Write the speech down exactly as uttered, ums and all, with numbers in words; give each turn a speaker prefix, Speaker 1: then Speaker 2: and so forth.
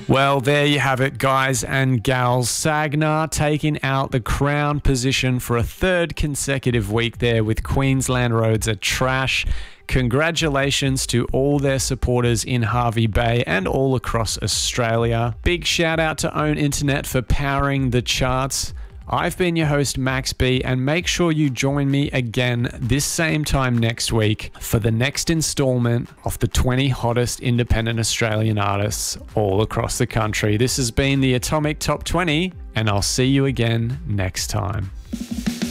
Speaker 1: Well, there you have it, guys and gals. Sagna taking out the crown position for a third consecutive week there with Queensland Roads are trash. Congratulations to all their supporters in Hervey Bay and all across Australia. Big shout out to Own Internet for powering the charts. I've been your host, Max B, and make sure you join me again this same time next week for the next installment of the twenty hottest independent Australian artists all across the country. This has been the Atomic Top twenty, and I'll see you again next time.